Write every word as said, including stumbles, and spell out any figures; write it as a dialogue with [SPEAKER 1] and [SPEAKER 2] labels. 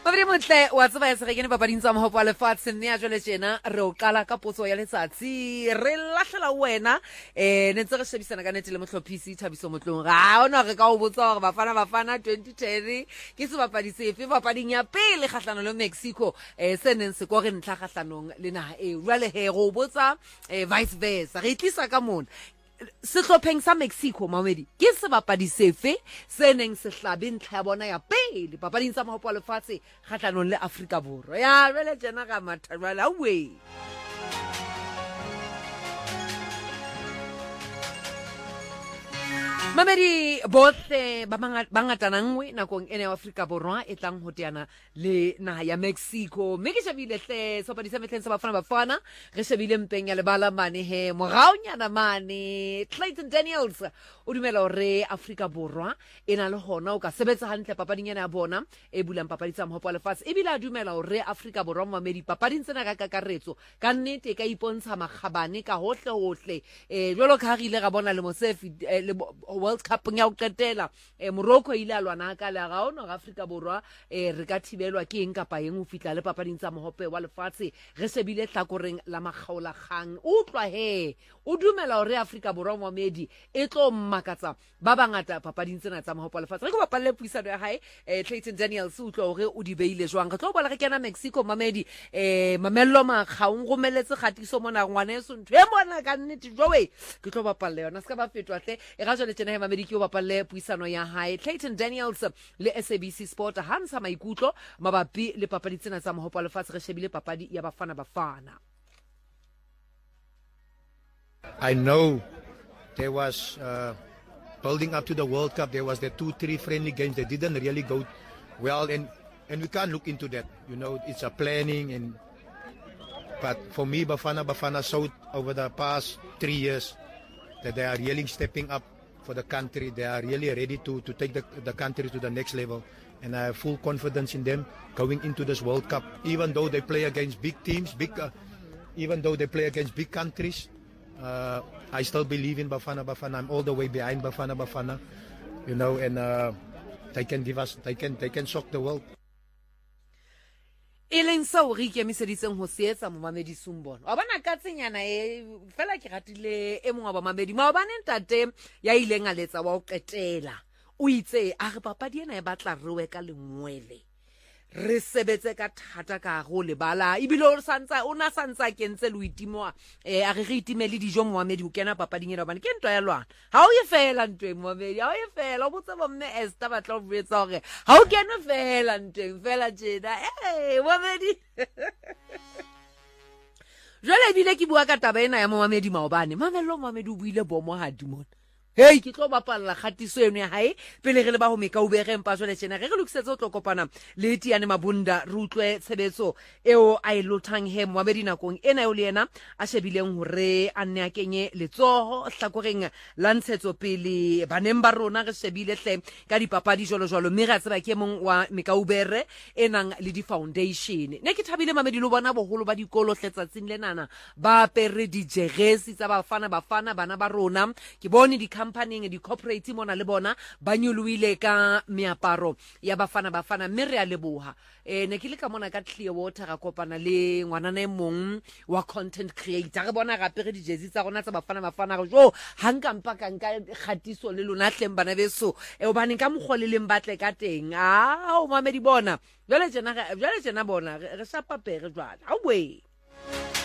[SPEAKER 1] Mabedi motle wa tseba se rekene papading tsa mohopo le fatshe mme a jole tjena re o qala ka potso ya letsatsi re lahlela wena eh ne ntse re shebisana ka nete le mohlophisi Thabiso Motlong ga ona re ka o botsa hore bafana bafana twenty ten ke se bapadi sefe papading ya pele kgahlano le Mexico eh se neng se ko re ntla khahlanong le naha e jwale he go botsa eh vice versa re tlisa ka mona sehlopheng sa Mexico Mamedi ke se bapadi sefe se neng se hlabe ntlha ya bona ya pele papading tsa mohopo le fatshe kgahlanong le Afrika Borwa ya jwale tjena ka mathabala we Mamedi bohle ba bangatana nngwe nakong ena ya Afrika Borwa e tlang ho teana le naha ya Mexico mme ke shebile hle sopadi sa metleng sa bafana bafana re shebile mpeng ya lebala mane he moraonyana mane Clayton Daniels o dumela hore Afrika Borwa e na le hona o ka sebetsa hantle papading ena ya bona e bulang papadi tsa mohopo le fatshe e bila dumela hore Afrika Borwa Mamedi papading tsena ka kakaretso ka nnete ka ipontsha makgabane ka hohle hohle eh jwalo ka rile ga bona le Mosefi le World Cup ya o qetela eh Morocco ile a lwana ka le ga ona ga Afrika Borwa eh re ka thibelwa ke eng kapa eng o fitla le papading tsa mohope wa lefatshe re sebile hlakoreng la makgaola kgang o tlwa he o dumela hore Afrika Borwa Mamedi e tlo mmakatsa ba bangata papading tsena tsa mohope wa lefatshe re go bapalle puisano ya hae eh Clayton Daniels o tlwa hore o di beile jwang re tlo bola re kena Mexico Mamedi eh mamello makgaong romeletse khatiso mona ngwaneso ntwe mona ka nnete jowe ke tlo bapalle yona ska ba fetwa hle e ga jole tjena Mamedi ke o bapalle puisano ya hae Clayton Daniels le S A B C Sport hansa maikutlo mabapi le papadi tsena tsa mohopo le fatshe re shebile papadi ya bafana bafana.
[SPEAKER 2] I know there was uh, building up to the World Cup there was the two three friendly games that didn't really go well and and we can't look into that, you know, it's a planning and but for me Bafana Bafana showed over the past three years that they are really stepping up for the country. They are really ready to, to take the, the country to the next level. And I have full confidence in them going into this World Cup. Even though they play against big teams, big, uh, even though they play against big countries, uh, I still believe in Bafana Bafana. I'm all the way behind Bafana Bafana, you know, and uh, they can give us, they can, they can shock the world.
[SPEAKER 1] Eleng so re ikemiseditseng ho seetsa mo Mamedi Sumbono wa bana ka tsenyana e fela ke ratile e mongwa ba Mamedi ma ba ntate ya ileng a letsa wa o qetela o itse a re papadi ena e batla re ka lengwele re sebetse ka thata ka go le bala ibile o santsa o na santsa ke ntse le uitimoa eh a re re itimele dijo mo Mamedi ho kena papading ena bana ke ntwa ya lwana ha o ye fela ntwe mo Mamedi ha o ye fela o botsa bomme Esther batla o botsa hore ha o kena fela ntwe fela tjena eh Mamedi jwale bile ke bua ka taba ena ya mo Mamedi maobane mamello Mamedi o buile bomo ha dimona hey ke tlo bapalla khatiso eno ya hae pele re le ba ho meka o bere mpa jwale tjena re re lokisetse o tlo kopana le Tiane Mabunda re utlwe tshebetso eo a e lothang he Mamedi nakong ena eo le yena a shebileng hore a nne a kenye letsoho hlakoreng la ntshetso pele baneng ba rona re shebile hle ka dipapadi jolo jolo mme ra tseba ke mong wa meka o bere enang le di foundation ne ke thabile Mamedi lo bona boholo ba dikolo hletsatsing lenana ba pere di jeresi tsa bafana bafana bana ba rona ke bone di company di corporate mona le bona ba nyuluile ka meaparo ya bafana bafana mme re a leboha eh ne ke le ka mona ka Clearwater ga kopana le ngwana ne mong wa content creator re bona gape re di jersey tsa rona tsa bafana bafana go jo hanka mpaka nka khatiso le lona tleng bana beso e o bane ka mogole le mbatle ka teng a o Mamedi bona jwale jena jwale jena bona re sa papere jwala a we